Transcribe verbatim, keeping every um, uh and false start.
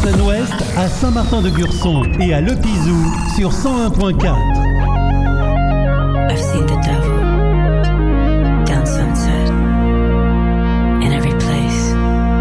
Seine-Ouest à Saint-Martin-de-Gurson et à Le Pizou sur cent un point quatre.